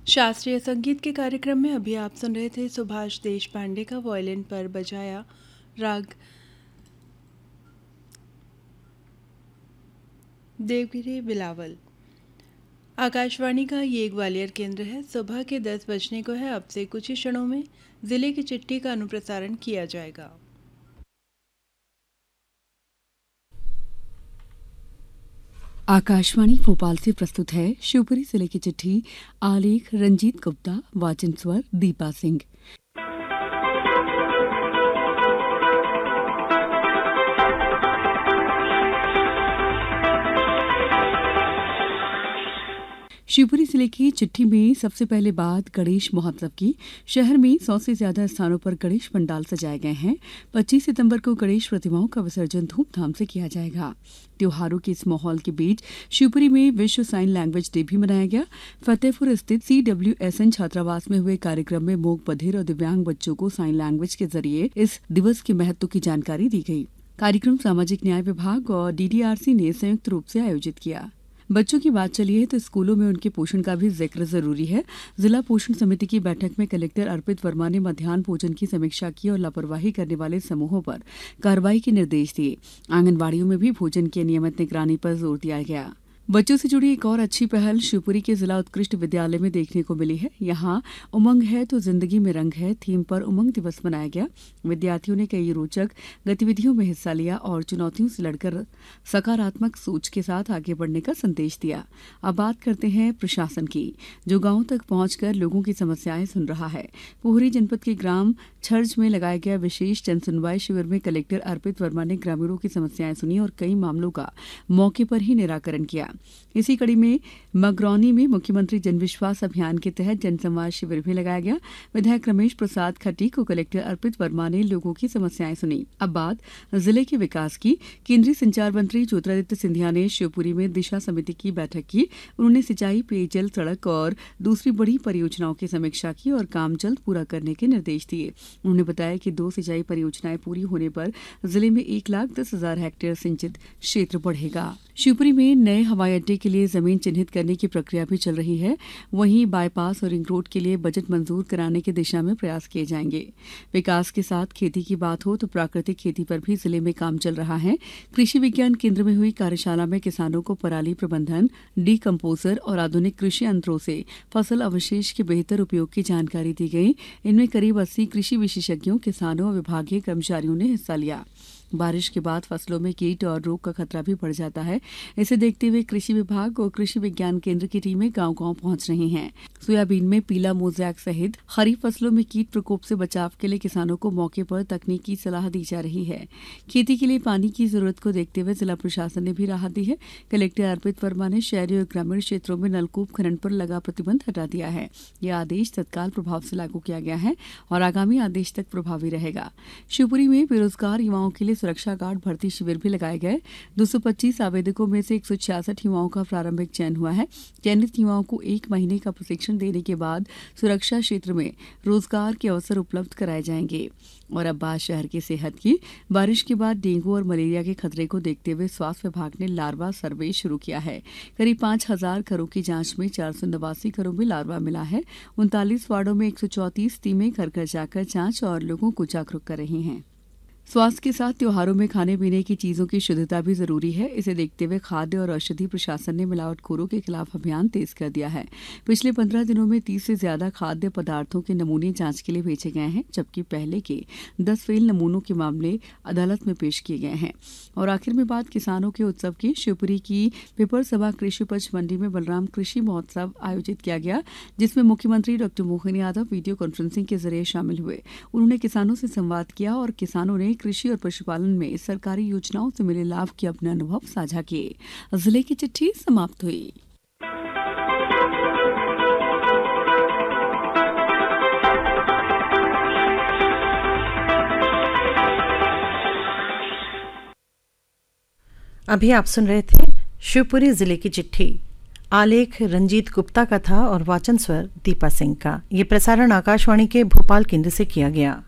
शास्त्रीय संगीत के कार्यक्रम में अभी आप सुन रहे थे सुभाष देशपांडे का वायलिन पर बजाया राग देवगिरी बिलावल। आकाशवाणी का ये ग्वालियर केंद्र है। सुबह के 10 बजने को है। अब से कुछ ही क्षणों में जिले की चिट्ठी का अनुप्रसारण किया जाएगा। आकाशवाणी भोपाल से प्रस्तुत है शिवपुरी जिले की चिट्ठी। आलेख रंजीत गुप्ता, वाचन स्वर दीपा सिंह। शिवपुरी जिले की चिट्ठी में सबसे पहले बात गणेश महोत्सव की। शहर में 100 से ज्यादा स्थानों पर गणेश पंडाल सजाए गए हैं। 25 सितंबर को गणेश प्रतिमाओं का विसर्जन धूमधाम से किया जाएगा। त्योहारों के इस माहौल के बीच शिवपुरी में विश्व साइन लैंग्वेज डे भी मनाया गया। फतेहपुर स्थित CWSN छात्रावास में हुए कार्यक्रम में मूक बधिर और दिव्यांग बच्चों को साइन लैंग्वेज के जरिए इस दिवस के महत्व की जानकारी दी गई। कार्यक्रम सामाजिक न्याय विभाग और DDRC ने संयुक्त रूप से आयोजित किया। बच्चों की बात चली है तो स्कूलों में उनके पोषण का भी जिक्र जरूरी है। जिला पोषण समिति की बैठक में कलेक्टर अर्पित वर्मा ने मध्याह्न भोजन की समीक्षा की और लापरवाही करने वाले समूहों पर कार्रवाई के निर्देश दिए। आंगनबाड़ियों में भी भोजन की नियमित निगरानी पर जोर दिया गया। बच्चों से जुड़ी एक और अच्छी पहल शिवपुरी के जिला उत्कृष्ट विद्यालय में देखने को मिली है। यहाँ उमंग है तो जिंदगी में रंग है थीम पर उमंग दिवस मनाया गया। विद्यार्थियों ने कई रोचक गतिविधियों में हिस्सा लिया और चुनौतियों से लड़कर सकारात्मक सोच के साथ आगे बढ़ने का संदेश दिया। अब बात करते हैं प्रशासन की, जो गांव तक पहुंचकर लोगों की समस्याएं सुन रहा है। पोहरी जनपद के ग्राम छर्ज में लगाया गया विशेष जन सुनवाई शिविर में कलेक्टर अर्पित वर्मा ने ग्रामीणों की समस्याएं सुनी और कई मामलों का मौके पर ही निराकरण किया। इसी कड़ी में मगरौनी में मुख्यमंत्री जनविश्वास अभियान के तहत जनसंवाद शिविर भी लगाया गया। विधायक रमेश प्रसाद खट्टी को कलेक्टर अर्पित वर्मा ने लोगों की समस्याएं सुनी। अब बात जिले के विकास की। केंद्रीय संचार मंत्री ज्योतिरादित्य सिंधिया ने शिवपुरी में दिशा समिति की बैठक की। उन्होंने सिंचाई, पेयजल, सड़क और दूसरी बड़ी परियोजनाओं की समीक्षा की और काम जल्द पूरा करने के निर्देश दिए। उन्होंने बताया कि 2 सिंचाई परियोजनाएं पूरी होने पर जिले में 1,10,000 हेक्टेयर सिंचित क्षेत्र बढ़ेगा। शिवपुरी में नए हवाई अड्डे के लिए जमीन चिन्हित करने की प्रक्रिया भी चल रही है। वहीं बाईपास और रिंग रोड के लिए बजट मंजूर कराने की दिशा में प्रयास किए जाएंगे। विकास के साथ खेती की बात हो तो प्राकृतिक खेती पर भी जिले में काम चल रहा है। कृषि विज्ञान केंद्र में हुई कार्यशाला में किसानों को पराली प्रबंधन, डीकम्पोजर और आधुनिक कृषि यंत्रों से फसल अवशेष के बेहतर उपयोग की जानकारी दी गई। इनमें करीब 80 कृषि विशेषज्ञों, किसानों और विभागीय कर्मचारियों ने हिस्सा लिया। बारिश के बाद फसलों में कीट और रोग का खतरा भी बढ़ जाता है। इसे देखते हुए कृषि विभाग और कृषि विज्ञान केंद्र की टीमें गांव-गांव पहुंच रही हैं। सोयाबीन में पीला मोज़ैक सहित खरीफ फसलों में कीट प्रकोप से बचाव के लिए किसानों को मौके पर तकनीकी सलाह दी जा रही है। खेती के लिए पानी की जरूरत को देखते हुए जिला प्रशासन ने भी राहत दी है। कलेक्टर अर्पित वर्मा ने शहरी और ग्रामीण क्षेत्रों में नलकूप खनन पर लगा प्रतिबंध हटा दिया है। यह आदेश तत्काल प्रभाव से लागू किया गया है और आगामी आदेश तक प्रभावी रहेगा। शिवपुरी में बेरोजगार युवाओं के लिए सुरक्षा गार्ड भर्ती शिविर भी लगाए गए। 225 आवेदकों में से 166 युवाओं का प्रारंभिक चयन हुआ है। चयनित युवाओं को 1 महीने का प्रशिक्षण देने के बाद सुरक्षा क्षेत्र में रोजगार के अवसर उपलब्ध कराए जाएंगे। और अब बात शहर की सेहत की। बारिश के बाद डेंगू और मलेरिया के खतरे को देखते हुए स्वास्थ्य विभाग ने लार्वा सर्वे शुरू किया है। करीब 5,000 घरों की जांच में 489 घरों में लार्वा मिला है। 39 वार्डों में 134 टीमें घर घर जाकर जांच और लोगों को जागरूक कर रही हैं। स्वास्थ्य के साथ त्योहारों में खाने पीने की चीजों की शुद्धता भी जरूरी है। इसे देखते हुए खाद्य और औषधि प्रशासन ने मिलावटखोरों के खिलाफ अभियान तेज कर दिया है। पिछले 15 दिनों में 30 से ज्यादा खाद्य पदार्थों के नमूने जांच के लिए भेजे गए हैं, जबकि पहले के 10 फेल नमूनों के मामले अदालत में पेश किए गए हैं। और आखिर में बात किसानों के उत्सव की। शिवपुरी की पिपर सभा कृषि उपज मंडी में बलराम कृषि महोत्सव आयोजित किया गया, जिसमें मुख्यमंत्री डॉ मोहन यादव वीडियो कॉन्फ्रेंसिंग के जरिए शामिल हुए। उन्होंने किसानों से संवाद किया और किसानों ने कृषि और पशुपालन में सरकारी योजनाओं से मिले लाभ के अपने अनुभव साझा किए। जिले की चिट्ठी समाप्त हुई। अभी आप सुन रहे थे शिवपुरी जिले की चिट्ठी। आलेख रंजीत गुप्ता का था और वाचन स्वर दीपा सिंह का। ये प्रसारण आकाशवाणी के भोपाल केंद्र से किया गया।